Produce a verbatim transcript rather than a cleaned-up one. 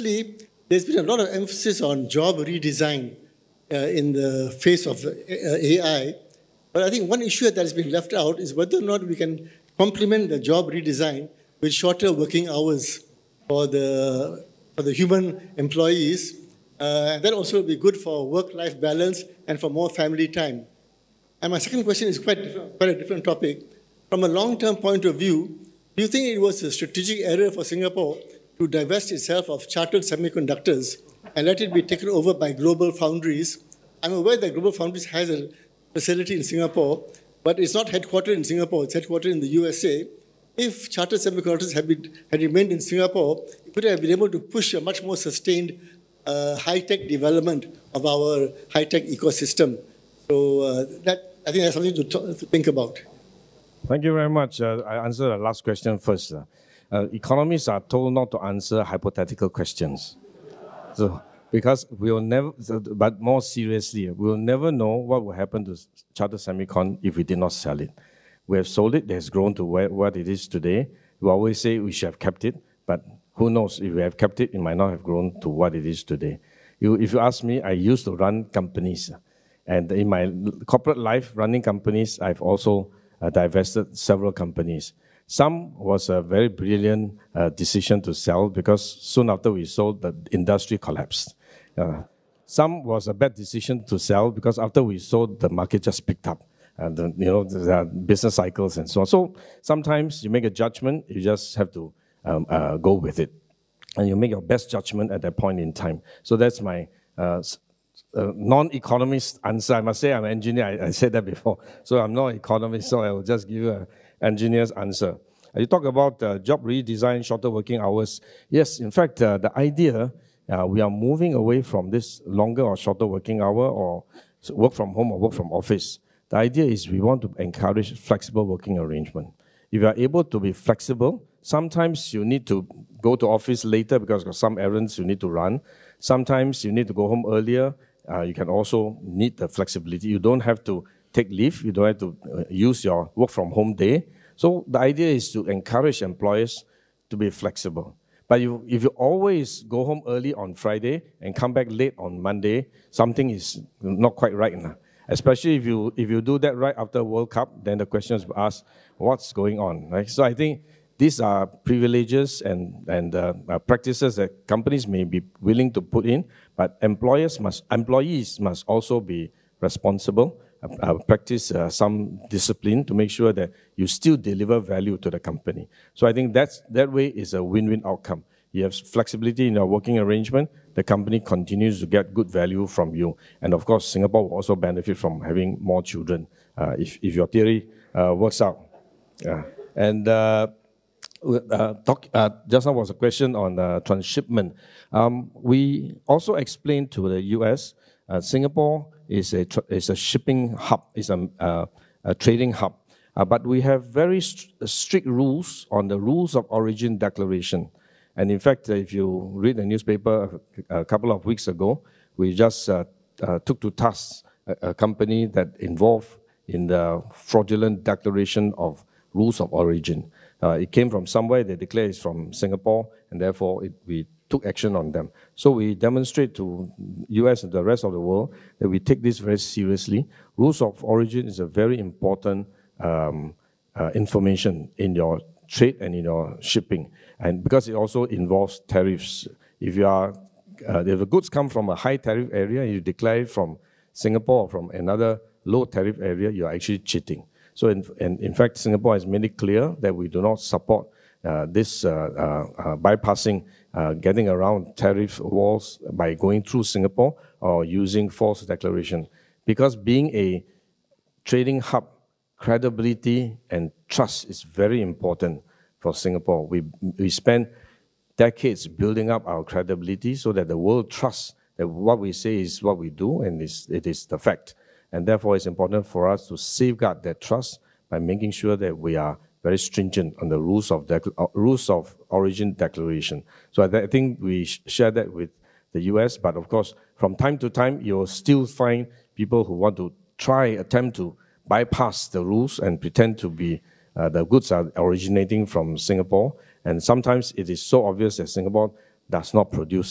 firstly, there's been a lot of emphasis on job redesign uh, in the face of uh, A I. But I think one issue that has been left out is whether or not we can complement the job redesign with shorter working hours for the, for the human employees. Uh, that also will be good for work-life balance and for more family time. And my second question is quite, different, quite a different topic. From a long-term point of view, do you think it was a strategic error for Singapore to divest itself of chartered semiconductors and let it be taken over by Global Foundries? I'm aware that Global Foundries has a facility in Singapore, but it's not headquartered in Singapore, it's headquartered in the U S A. If chartered semiconductors had, been, had remained in Singapore, it would have been able to push a much more sustained uh, high-tech development of our high-tech ecosystem. So uh, that, I think that's something to, to think about. Thank you very much. Uh, I answer the last question first. Uh, uh, economists are told not to answer hypothetical questions. So, because we will never, but more seriously, we will never know what will happen to Chartered Semicon if we did not sell it. We have sold it, it has grown to where, what it is today. We always say we should have kept it, but who knows, if we have kept it, it might not have grown to what it is today. You, if you ask me, I used to run companies. And in my corporate life, running companies, I've also uh, divested several companies. Some was a very brilliant uh, decision to sell because soon after we sold, the industry collapsed. Uh, some was a bad decision to sell because after we sold, the market just picked up. And the, you know, the business cycles and so on. So sometimes you make a judgment, you just have to um, uh, go with it. And you make your best judgment at that point in time. So that's my uh, uh, non-economist answer. I must say I'm an engineer, I, I said that before. So I'm not an economist, so I will just give you an engineer's answer. You talk about uh, job redesign, shorter working hours. Yes, in fact, uh, the idea, uh, we are moving away from this longer or shorter working hour or work from home or work from office. The idea is we want to encourage flexible working arrangement. If you are able to be flexible, sometimes you need to go to office later because of some errands you need to run. Sometimes you need to go home earlier. Uh, you can also need the flexibility. You don't have to take leave. You don't have to uh, use your work from home day. So the idea is to encourage employers to be flexible. But you, if you always go home early on Friday and come back late on Monday, something is not quite right now. Especially if you if you do that right after World Cup, then the questions will ask, what's going on, right? So I think these are privileges and, and uh, uh, practices that companies may be willing to put in, but employers must, employees must also be responsible, uh, uh, practice uh, some discipline to make sure that you still deliver value to the company. So I think that's, that way is a win-win outcome. You have flexibility in your working arrangement, the company continues to get good value from you. And of course, Singapore will also benefit from having more children uh, if, if your theory uh, works out. Yeah. And uh, uh, talk, uh, just now was a question on uh, transshipment. Um, we also explained to the U S, uh, Singapore is a, is a shipping hub, is a, uh, a trading hub. Uh, but we have very st strict rules on the rules of origin declaration. And in fact, if you read the newspaper a couple of weeks ago, we just uh, uh, took to task a, a company that involved in the fraudulent declaration of rules of origin. Uh, it came from somewhere, they declare it's from Singapore, and therefore it, we took action on them. So we demonstrate to U S and the rest of the world that we take this very seriously. Rules of origin is a very important um, uh, information in your trade and in your shipping. And because it also involves tariffs. If you are, uh, if the goods come from a high tariff area, you declare it from Singapore or from another low tariff area, you are actually cheating. So in, in, in fact, Singapore has made it clear that we do not support uh, this uh, uh, uh, bypassing, uh, getting around tariff walls by going through Singapore or using false declaration. Because being a trading hub, credibility and trust is very important for Singapore. We, we spent decades building up our credibility so that the world trusts that what we say is what we do and it's, it is the fact. And therefore, it's important for us to safeguard that trust by making sure that we are very stringent on the rules of, uh, rules of origin declaration. So I, th I think we sh share that with the U S, but of course, from time to time, you'll still find people who want to try, attempt to bypass the rules and pretend to be uh, the goods are originating from Singapore. And sometimes it is so obvious that Singapore does not produce